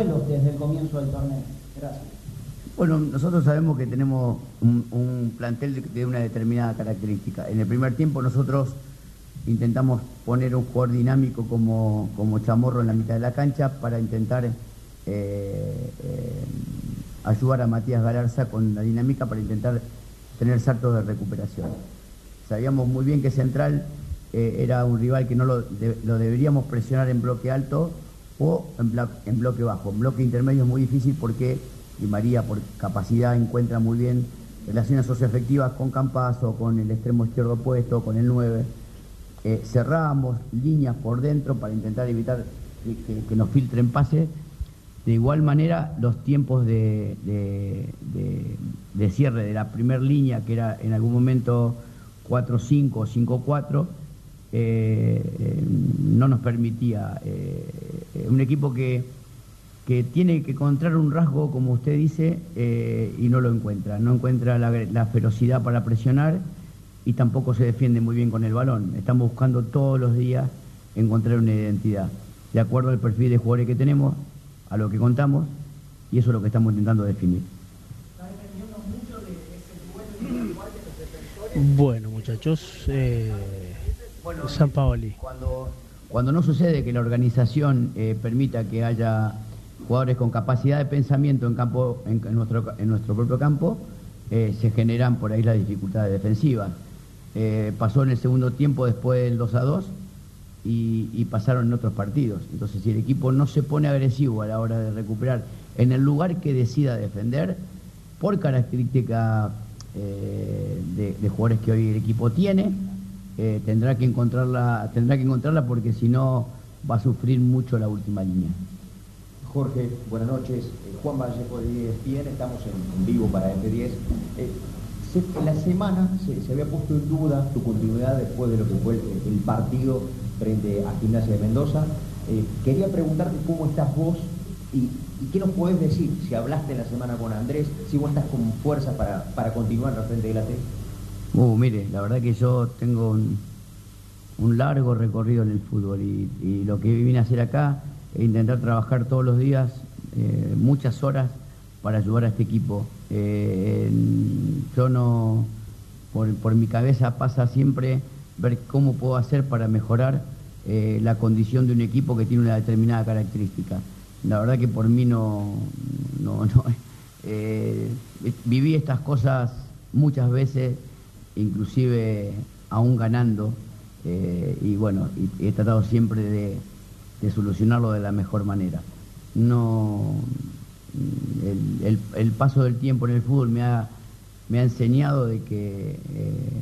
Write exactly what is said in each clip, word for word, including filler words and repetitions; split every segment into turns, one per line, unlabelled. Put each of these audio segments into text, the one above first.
duelos desde el comienzo del torneo. Gracias.
Bueno, nosotros sabemos que tenemos un, un plantel de, de una determinada característica. En el primer tiempo nosotros intentamos poner un jugador dinámico como, como Chamorro en la mitad de la cancha para intentar eh, eh, ayudar a Matías Galarza con la dinámica para intentar tener saltos de recuperación. Sabíamos muy bien que Central eh, era un rival que no lo, de, lo deberíamos presionar en bloque alto o en, blo en bloque bajo. En bloque intermedio es muy difícil porque Di María por capacidad encuentra muy bien relaciones socioafectivas con Campazo, con el extremo izquierdo opuesto, con el nueve. Eh, cerrábamos líneas por dentro para intentar evitar que, que, que nos filtren pases. De igual manera, los tiempos de, de, de, de cierre de la primera línea, que era en algún momento cuatro cinco o cinco cuatro, eh, eh, no nos permitía. Eh, un equipo que, que tiene que encontrar un rasgo, como usted dice, eh, y no lo encuentra. No encuentra la, la ferocidad para presionar y tampoco se defiende muy bien con el balón. Estamos buscando todos los días encontrar una identidad, de acuerdo al perfil de jugadores que tenemos, a lo que contamos, y eso es lo que estamos intentando definir.
Bueno, muchachos, eh,
bueno,
Sampaoli.
Cuando, cuando no sucede que la organización eh, permita que haya jugadores con capacidad de pensamiento en, campo, en, en, nuestro, en nuestro propio campo, eh, se generan por ahí las dificultades defensivas. Eh, pasó en el segundo tiempo después del dos a dos y, y pasaron en otros partidos. Entonces, si el equipo no se pone agresivo a la hora de recuperar en el lugar que decida defender, por característica eh, de, de jugadores que hoy el equipo tiene, eh, tendrá que encontrarla, tendrá que encontrarla porque si no va a sufrir mucho la última línea.
Jorge, buenas noches. Eh, Juan Vallejo de E S P N, estamos en, en vivo para F diez. Eh, se, en la semana se, se había puesto en duda tu continuidad después de lo que fue el, el partido frente a Gimnasia de Mendoza. Eh, quería preguntarte cómo estás vos y, y qué nos podés decir, si hablaste en la semana con Andrés, si vos estás con fuerza para, para continuar al frente de la T.
Uh, mire, la verdad que yo tengo un, un largo recorrido en el fútbol y, y lo que vine a hacer acá es intentar trabajar todos los días, eh, muchas horas, para ayudar a este equipo. Eh, yo no, por, por mi cabeza pasa siempre ver cómo puedo hacer para mejorar eh, la condición de un equipo que tiene una determinada característica. La verdad que por mí no, no, no eh, viví estas cosas muchas veces, inclusive aún ganando, eh, y bueno, y he tratado siempre de, de solucionarlo de la mejor manera. No, el, el, el paso del tiempo en el fútbol me ha, me ha enseñado de que eh,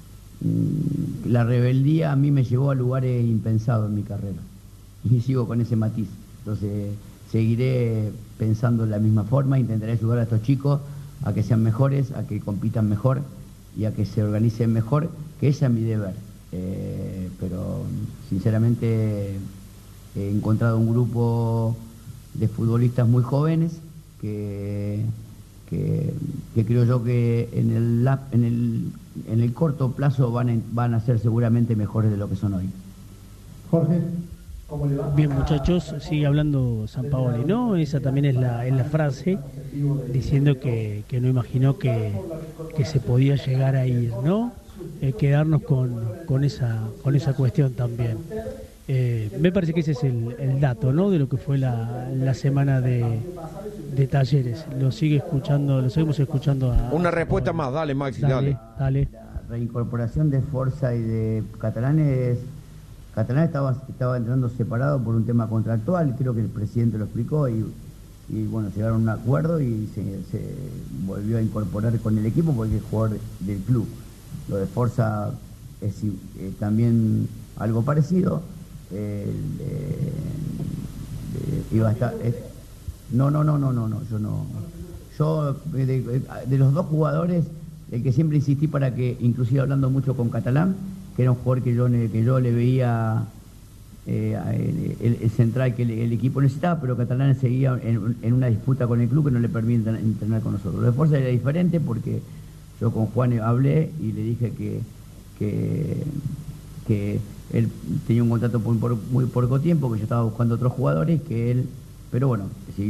la rebeldía a mí me llevó a lugares impensados en mi carrera y sigo con ese matiz. Entonces seguiré pensando de la misma forma, intentaré ayudar a estos chicos a que sean mejores, a que compitan mejor y a que se organicen mejor, que ese es mi deber. Eh, pero sinceramente he encontrado un grupo de futbolistas muy jóvenes que, que, que creo yo que en el, en el, en el corto plazo van a, van a ser seguramente mejores de lo que son hoy.
Jorge, ¿cómo le va?
Bien, muchachos, sigue hablando Sampaoli, ¿no? Esa también es la, es la frase, diciendo que, que no imaginó que, que se podía llegar a ir, ¿no? Eh, quedarnos con, con, esa, con esa cuestión también. Eh, me parece que ese es el, el dato, ¿no? De lo que fue la, la semana de, de Talleres. Lo sigue escuchando, lo seguimos escuchando a...
Una respuesta más, dale Maxi, dale.
Dale.
La reincorporación de Forza y de Catalán es... Catalán estaba, estaba entrando separado por un tema contractual, creo que el presidente lo explicó y, y bueno, llegaron a un acuerdo y se, se volvió a incorporar con el equipo porque es jugador del club. Lo de Forza es eh, también algo parecido. Eh, eh, eh, iba a estar, eh, no, no, no, no, no, no, yo no. Yo, de, de los dos jugadores, el que siempre insistí para que, inclusive hablando mucho con Catalán, que era un jugador que yo, que yo le veía eh, el, el, el central que el, el equipo necesitaba, pero Catalán seguía en, en una disputa con el club que no le permite entrenar con nosotros. Lo de Forza era diferente porque yo con Juan hablé y le dije que, que, que él tenía un contrato por, por muy poco tiempo, que yo estaba buscando otros jugadores, que él, pero bueno,